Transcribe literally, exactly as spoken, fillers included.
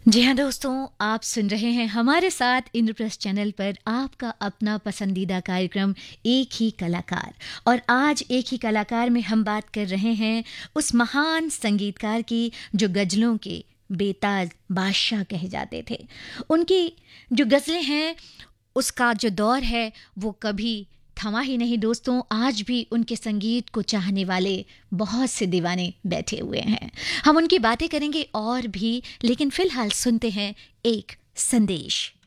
जी हाँ दोस्तों, आप सुन रहे हैं हमारे साथ इंद्रप्रस्थ चैनल पर आपका अपना पसंदीदा कार्यक्रम एक ही कलाकार। और आज एक ही कलाकार में हम बात कर रहे हैं उस महान संगीतकार की जो गज़लों के बेताज बादशाह कहे जाते थे। उनकी जो गज़लें हैं, उसका जो दौर है वो कभी थमा ही नहीं दोस्तों। आज भी उनके संगीत को चाहने वाले बहुत से दीवाने बैठे हुए हैं। हम उनकी बातें करेंगे और भी, लेकिन फिलहाल सुनते हैं एक संदेश।